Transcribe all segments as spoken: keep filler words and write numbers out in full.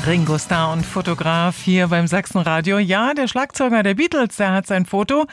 Ringo Starr und Fotograf hier beim Sachsenradio. Ja, der Schlagzeuger der Beatles, der hat sein Foto,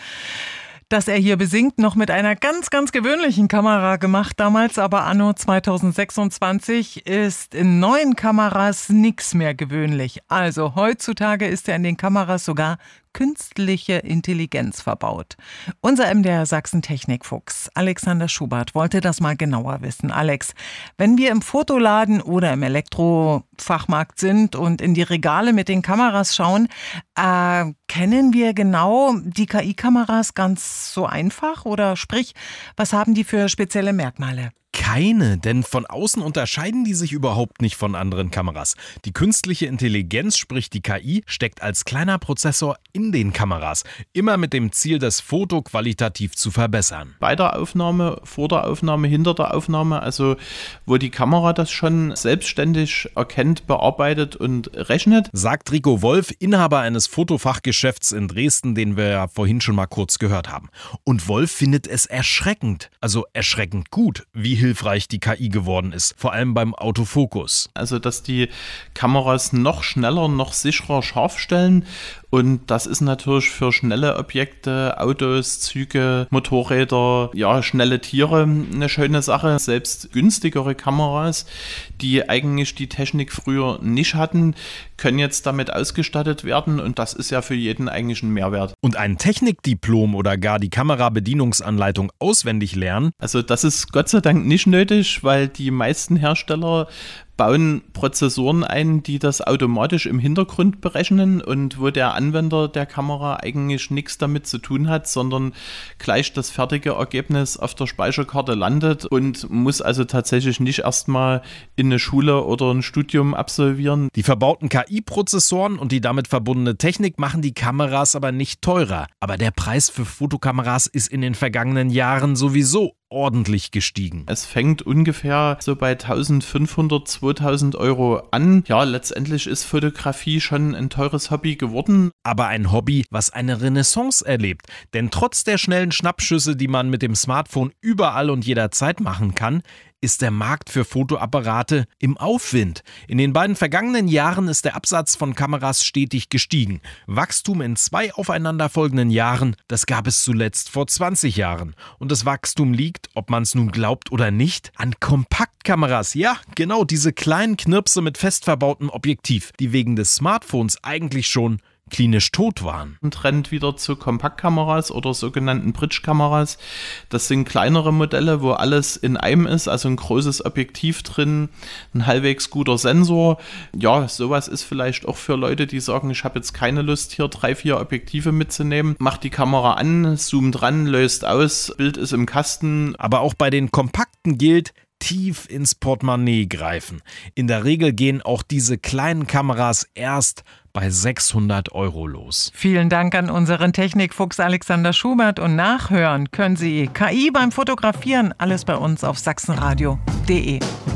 das er hier besingt, noch mit einer ganz, ganz gewöhnlichen Kamera gemacht damals. Aber anno zweitausendsechsundzwanzig ist in neuen Kameras nichts mehr gewöhnlich. Also heutzutage ist ja in den Kameras sogar künstliche Intelligenz verbaut. Unser M D R Sachsen-Technikfuchs Alexander Schubert wollte das mal genauer wissen. Alex, wenn wir im Fotoladen oder im Elektrofachmarkt sind und in die Regale mit den Kameras schauen, äh, kennen wir genau die K I-Kameras ganz so einfach? Oder sprich, was haben die für spezielle Merkmale? Keine, denn von außen unterscheiden die sich überhaupt nicht von anderen Kameras. Die künstliche Intelligenz, sprich die K I, steckt als kleiner Prozessor in den Kameras, immer mit dem Ziel, das Foto qualitativ zu verbessern. Bei der Aufnahme, vor der Aufnahme, hinter der Aufnahme, also wo die Kamera das schon selbstständig erkennt, bearbeitet und rechnet. Sagt Rico Wolf, Inhaber eines Fotofachgeschäfts in Dresden, den wir ja vorhin schon mal kurz gehört haben. Und Wolf findet es erschreckend, also erschreckend gut, wie hilfreich die K I geworden ist, vor allem beim Autofokus. Also, dass die Kameras noch schneller, noch sicherer scharf stellen. Und das ist natürlich für schnelle Objekte, Autos, Züge, Motorräder, ja, schnelle Tiere eine schöne Sache. Selbst günstigere Kameras, die eigentlich die Technik früher nicht hatten, können jetzt damit ausgestattet werden. Und das ist ja für jeden eigentlich ein Mehrwert. Und ein Technikdiplom oder gar die Kamerabedienungsanleitung auswendig lernen? Also das ist Gott sei Dank nicht nötig, weil die meisten Hersteller bauen Prozessoren ein, die das automatisch im Hintergrund berechnen und wo der Anwender der Kamera eigentlich nichts damit zu tun hat, sondern gleich das fertige Ergebnis auf der Speicherkarte landet und muss also tatsächlich nicht erstmal in eine Schule oder ein Studium absolvieren. Die verbauten K I-Prozessoren und die damit verbundene Technik machen die Kameras aber nicht teurer. Aber der Preis für Fotokameras ist in den vergangenen Jahren sowieso ordentlich gestiegen. Es fängt ungefähr so bei eintausendfünfhundert, zweitausend Euro an. Ja, letztendlich ist Fotografie schon ein teures Hobby geworden. Aber ein Hobby, was eine Renaissance erlebt. Denn trotz der schnellen Schnappschüsse, die man mit dem Smartphone überall und jederzeit machen kann, ist der Markt für Fotoapparate im Aufwind. In den beiden vergangenen Jahren ist der Absatz von Kameras stetig gestiegen. Wachstum in zwei aufeinanderfolgenden Jahren, das gab es zuletzt vor zwanzig Jahren. Und das Wachstum liegt, ob man es nun glaubt oder nicht, an Kompaktkameras. Ja, genau diese kleinen Knirpse mit fest verbautem Objektiv, die wegen des Smartphones eigentlich schon klinisch tot waren. Ein Trend wieder zu Kompaktkameras oder sogenannten Bridge-Kameras. Das sind kleinere Modelle, wo alles in einem ist, also ein großes Objektiv drin, ein halbwegs guter Sensor. Ja, sowas ist vielleicht auch für Leute, die sagen, ich habe jetzt keine Lust, hier drei, vier Objektive mitzunehmen. Macht die Kamera an, zoomt ran, löst aus, Bild ist im Kasten. Aber auch bei den Kompakten gilt, tief ins Portemonnaie greifen. In der Regel gehen auch diese kleinen Kameras erst bei sechshundert Euro los. Vielen Dank an unseren Technikfuchs Alexander Schubert und nachhören können Sie K I beim Fotografieren alles bei uns auf sachsenradio punkt de.